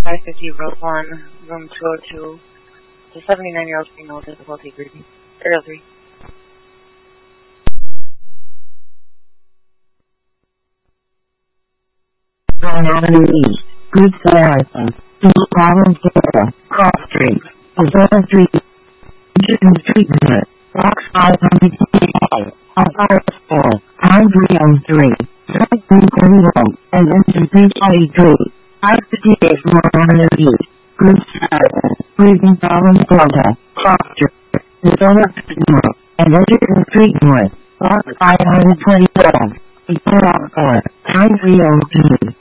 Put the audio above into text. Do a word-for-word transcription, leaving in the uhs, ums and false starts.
five fifty, row one, room two oh two, to seventy-nine-year-old female, difficulty breathing. Area three. Brown Avenue East, Good Samaritan, East Province Data, Cross Street, Missouri Street, Chicken Street Unit, Box five hundred twenty-five, Alpha four, Pound three oh three, Strike three thirty-one, and enter three twenty-three. five fifty-eight Brown Avenue East, Good Samaritan, Breathing Province Delta, Cross Street, Missouri Street North, and enter the Street North, Box five hundred twenty-seven, Before Alpha four, Pound three oh two.